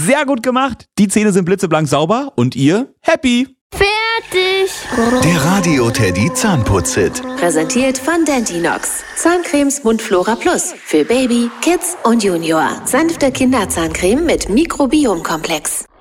Sehr gut gemacht. Die Zähne sind blitzeblank sauber und ihr happy. Fertig. Der Radio Teddy Zahnputz-Hit. Präsentiert von Dentinox. Zahncremes Mundflora Plus. Für Baby, Kids und Junior. Sanfte Kinderzahncreme mit Mikrobiomkomplex.